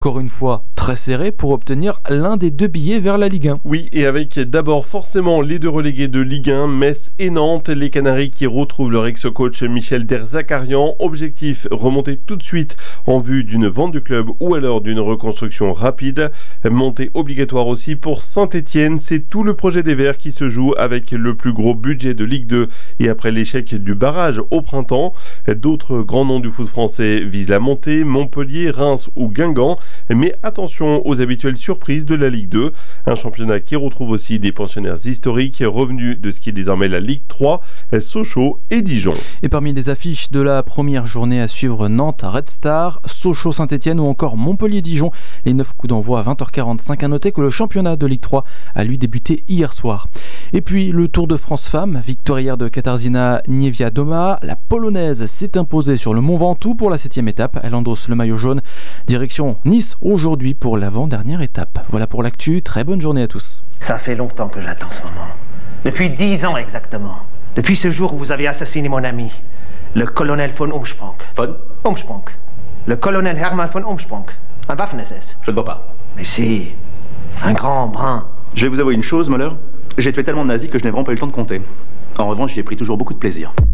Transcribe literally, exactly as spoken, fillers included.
Encore une fois, très serré pour obtenir l'un des deux billets vers la Ligue un. Oui, et avec d'abord forcément les deux relégués de Ligue un, Metz et Nantes, les Canaries qui retrouvent leur ex-coach Michel Derzakarian. Objectif, remonter tout de suite en vue d'une vente du club ou alors d'une reconstruction rapide. Montée obligatoire aussi pour Saint-Etienne, c'est tout le projet des Verts qui se joue avec le plus gros budget de Ligue deux et après l'échec du barrage au printemps. D'autres grands noms du foot français visent la montée, Montpellier, Reims ou Guingamp. Mais attention aux habituelles surprises de la Ligue deux, un championnat qui retrouve aussi des pensionnaires historiques revenus de ce qui est désormais la Ligue trois, Sochaux et Dijon. Et parmi les affiches de la première journée à suivre, Nantes Red Star, Sochaux Saint-Etienne ou encore Montpellier-Dijon. Les neuf coups d'envoi à vingt heures quarante-cinq. À noter que le championnat de Ligue trois a lui débuté hier soir. Et puis le Tour de France Femmes, victoire hier de Katarzyna Niewiadoma. La Polonaise s'est imposée sur le Mont Ventoux pour la septième étape. Elle endosse le maillot jaune. Direction Nice aujourd'hui pour l'avant-dernière étape. Voilà pour l'actu, très bonne journée à tous. Ça fait longtemps que j'attends ce moment. Depuis dix ans exactement. Depuis ce jour où vous avez assassiné mon ami, le colonel von Umsprung. Von Umsprung. Le colonel Hermann von Umsprung. Un Waffen-S S. Je ne vois pas. Mais si, un grand brun. Je vais vous avouer une chose, Moller. J'ai tué tellement de nazis que je n'ai vraiment pas eu le temps de compter. En revanche, j'y ai pris toujours beaucoup de plaisir.